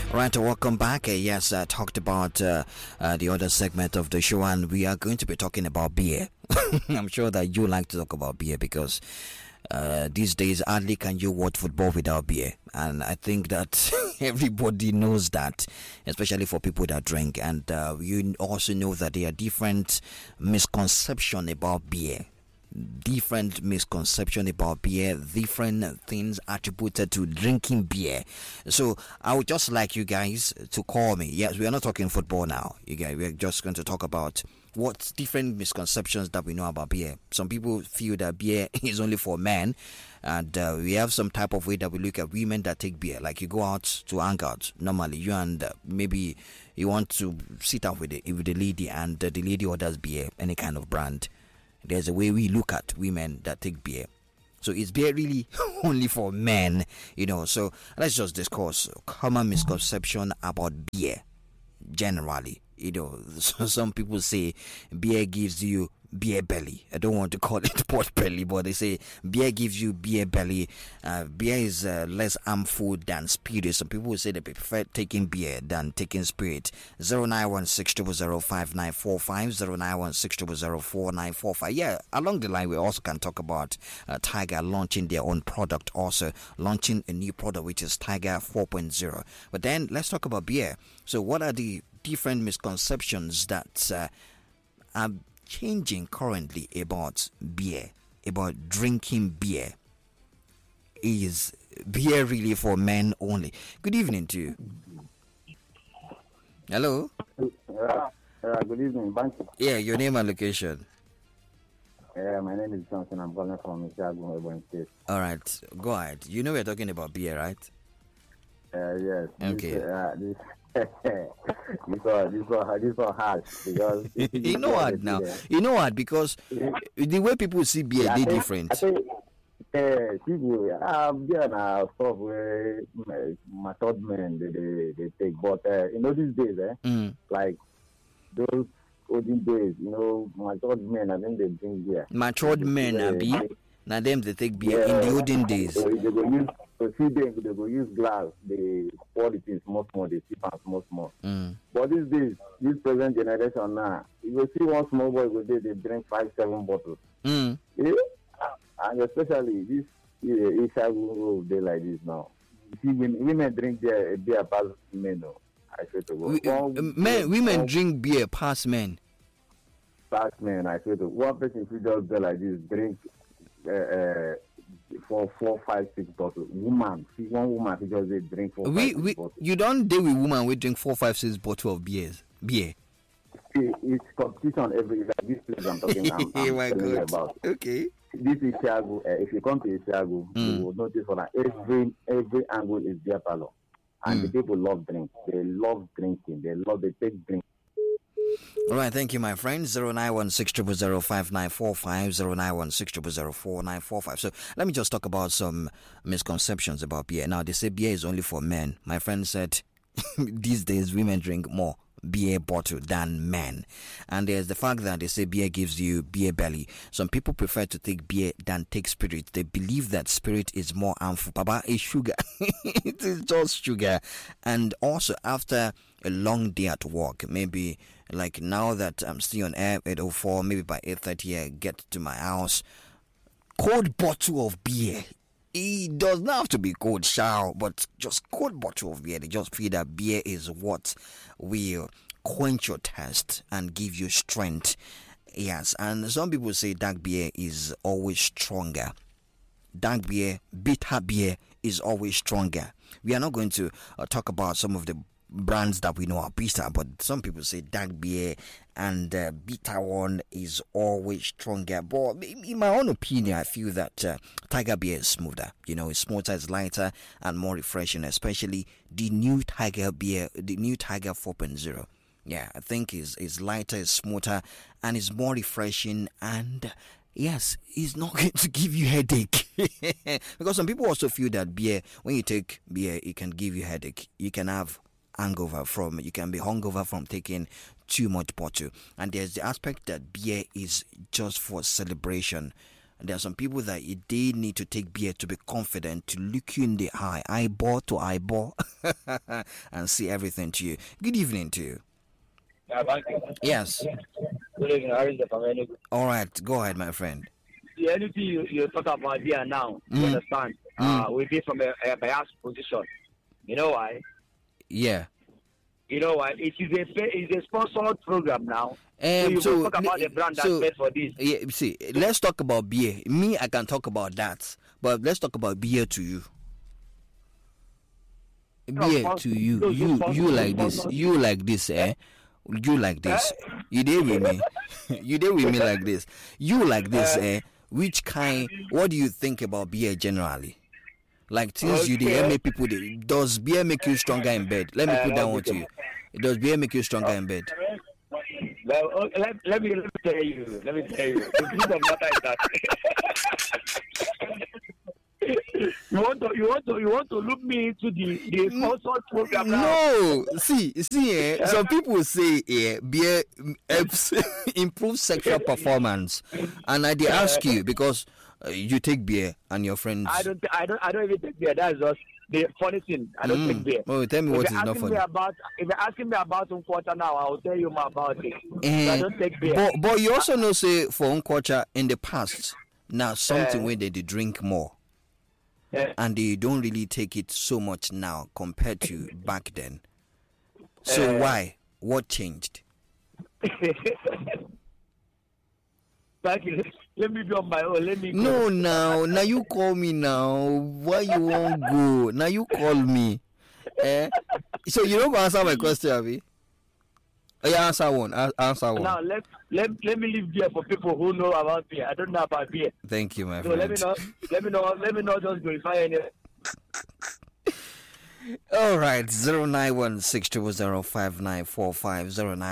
Right, welcome back. Yes, I talked about the other segment of the show, and we are going to be talking about beer. I'm sure that you like to talk about beer because these days, hardly can you watch football without beer. And I think that everybody knows that, especially for people that drink. And you also know that there are different misconceptions about beer. Different misconception about beer, different things attributed to drinking beer. So I would just like you guys to call me. Yes, we are not talking football now. You guys, we're just going to talk about what different misconceptions that we know about beer. Some people feel that beer is only for men, and we have some type of way that we look at women that take beer. Like you go out to hang out normally, you and maybe you want to sit out with the lady, and the lady orders beer, any kind of brand. There's a way we look at women that take beer. So is beer really only for men? So let's just discuss common misconception about beer generally. So some people say beer gives you beer belly. I don't want to call it pot belly, but they say beer gives you beer belly. Beer is less harmful than spirit. Some people will say they prefer taking beer than taking spirit. 09160005945, 09160004945. Yeah, along the line we also can talk about Tiger launching their own product, also launching a new product which is Tiger 4.0. But then let's talk about beer. So what are the different misconceptions that are changing currently about beer, about drinking beer? Is beer really for men only? Good evening to you. Hello. Good evening, Banky. Yeah, your name and location. My name is Johnson. I'm calling from Chicago, Ebonyi State. All right, go ahead. You know we're talking about beer, right? Yes. Okay. This one hard because you know what now? You know what? Because the way people see beer, they're different. I think people beer now stuff where matured men they take, but these days, like those olden days, matured men, I think they drink beer. Matured men, now them they take beer in the olden days. So they go use they go use glass, they pour it in small, they sip and small. But these days, this present generation now, you will see one small boy they drink 5-7 bottles. Yeah? And especially this Ishagu day like this now. You see, women drink beer past men. I swear to God. Women drink beer past men. Past men, I swear to God. One person should just go like this, drink 4, 5, 6 bottles. One woman she just drink 4, 5, 6 bottles. You don't deal with women we drink 4, 5, 6 bottles of beer. It's competition every this place I'm talking about. Okay. This is Chicago. If you come to Chicago, you will notice that every angle is beer parlor, and the people love drink. They love drinking. They take drink. All right, thank you, my friend. 09160005945, 09160004945. So let me just talk about some misconceptions about beer. Now they say beer is only for men. My friend said these days women drink more beer bottle than men, and there's the fact that they say beer gives you beer belly. Some people prefer to take beer than take spirit. They believe that spirit is more harmful. Baba is sugar. It is just sugar. And also after a long day at work, maybe like now that I'm still on air 8:04, maybe by 8:30 I get to my house, cold bottle of beer. It does not have to be cold shower, but just cold bottle of beer. They just feel that beer is what will quench your thirst and give you strength. Yes, and some people say dark beer is always stronger. Dark beer, bitter beer is always stronger. We are not going to talk about some of the brands that we know are bitter, but some people say dark beer and bitter one is always stronger. But in my own opinion, I feel that Tiger beer is smoother. It's smoother, it's lighter and more refreshing, especially the new Tiger beer, the new Tiger 4.0. Yeah, I think is lighter, is smoother, and is more refreshing. And yes, it's not going to give you headache. Because some people also feel that beer, when you take beer, it can give you headache. You can have you can be hungover from taking too much bottle. And there's the aspect that beer is just for celebration. There are some people that they need to take beer to be confident, to look you in the eye, eyeball to eyeball, and see everything to you. Good evening to you. Yes. Good evening, Harry. All right, go ahead, my friend. Yeah, anything you talk about beer now, you understand? We be from a biased position. You know why? Yeah. You know why? It's a sponsored program now. So talk about the brand that's made for this. Yeah, see, let's talk about beer. Me, I can talk about that, but let's talk about beer to you. Beer to you. You like this. You like this, eh? You like this. You there with me? You there with me like this? You like this, eh? Which kind? What do you think about beer generally? Like things you did make people. Does beer make you stronger in bed? Let me put that one to you. Does beer make you stronger in bed? Well, let me tell you. Let me tell you. The truth of the matter is that you want to look me into the sponsored program now. No, see, some people say beer helps improve sexual performance, and I did ask you because you take beer and your friends. I don't even take beer. That's just the funny thing. I don't take beer. Oh, tell me what is not funny. If you're asking me about Unquarter now, I will tell you more about it. So I don't take beer. But you also know, say for Unquarter in the past, now something where they drink more. And they don't really take it so much now compared to back then. So why? What changed? Thank you. Let me be on my own. Let me go. No, now you call me now. Why you won't go? Now you call me. So you don't answer my question, Abby? Oh, yeah, answer one. Answer one. Now let me leave beer for people who know about beer. I don't know about beer. Thank you, my so friend. Let me not just glorify any. All right, 09160005945,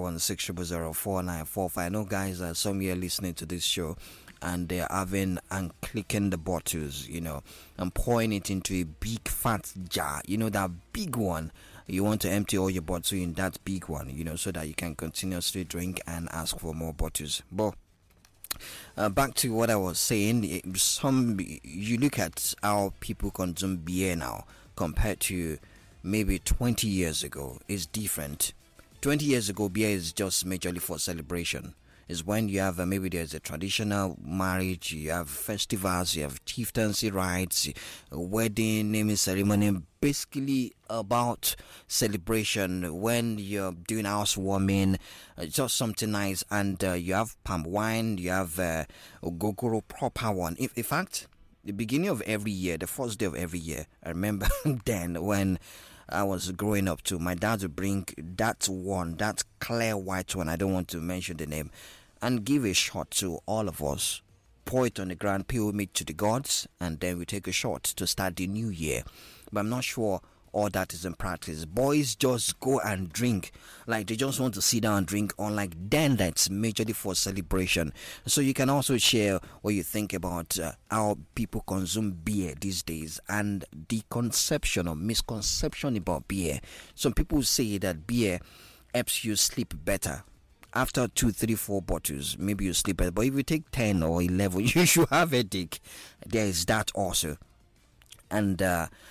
09160004945. No, guys, some here listening to this show and they're having and clicking the bottles, and pouring it into a big fat jar, that big one. You want to empty all your bottles in that big one, so that you can continuously drink and ask for more bottles. But back to what I was saying, you look at how people consume beer now compared to maybe 20 years ago. It's different. 20 years ago, beer is just majorly for celebration. Is when you have maybe there's a traditional marriage, you have festivals, you have chieftaincy rites, a wedding, naming ceremony, basically about celebration. When you're doing housewarming, just something nice, and you have palm wine, you have ogogoro, proper one. In fact, the beginning of every year, the first day of every year, I remember then when I was growing up too, my dad would bring that clear white one, I don't want to mention the name, and give a shot to all of us. Pour it on the ground, pay homage to the gods, and then we take a shot to start the new year. But I'm not sure all that is in practice. Boys just go and drink, like they just want to sit down and drink, unlike then that's majorly for celebration. So you can also share what you think about how people consume beer these days and the conception or misconception about beer. Some people say that beer helps you sleep better. After 2, 3, 4 bottles, maybe you sleep better. But if you take 10 or 11, you should have a headache. There is that also. And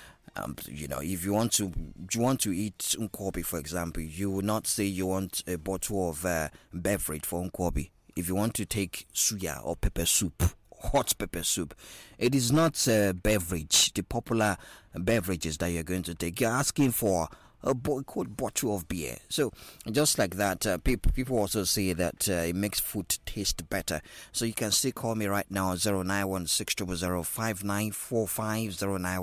if you want to eat nkwobi, for example, you will not say you want a bottle of beverage for nkwobi. If you want to take suya or pepper soup, hot pepper soup, it is not a beverage. The popular beverages that you're going to take, you're asking for a bottle of beer. So just like that, people also say that it makes food taste better. So you can still call me right now, 09160005945,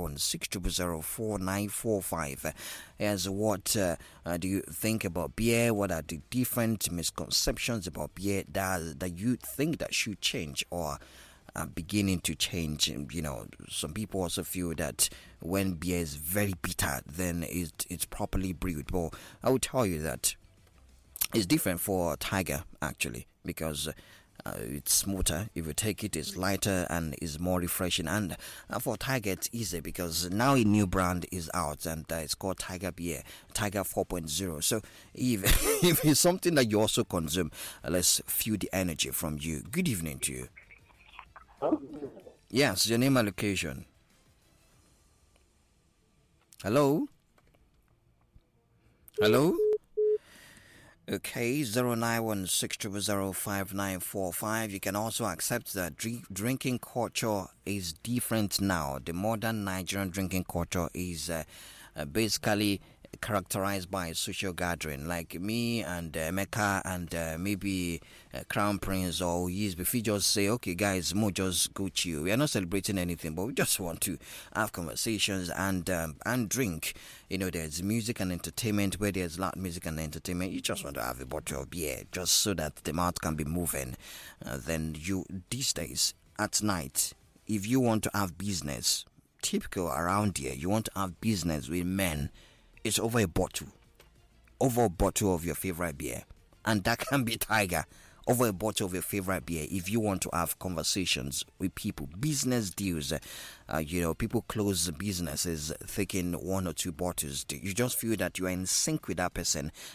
09160004945. As what do you think about beer? What are the different misconceptions about beer that you think that should change or beginning to change? Some people also feel that when beer is very bitter, then it's properly brewed. But I will tell you that it's different for Tiger, actually, because it's smoother. If you take it, it's lighter and is more refreshing. And for Tiger, it's easy because now a new brand is out and it's called Tiger Beer, Tiger 4.0. So if it's something that you also consume, let's feel the energy from you. Good evening to you. Yes, your name and location. Hello? Hello? Okay, 09160005945. You can also accept that drinking culture is different now. The modern Nigerian drinking culture is basically characterized by social gathering, like me and Mecca and maybe Crown Prince or Yeast. If we just say, okay guys, more just go chill. We are not celebrating anything, but we just want to have conversations and drink. You know, there's music and entertainment. Where there's loud music and entertainment, you just want to have a bottle of beer just so that the mouth can be moving. Then you, these days at night, if you want to have business, typical around here, you want to have business with men, it's over a bottle of your favorite beer, and that can be Tiger. Over a bottle of your favorite beer, if you want to have conversations with people, business deals, people close businesses taking one or two bottles. You just feel that you are in sync with that person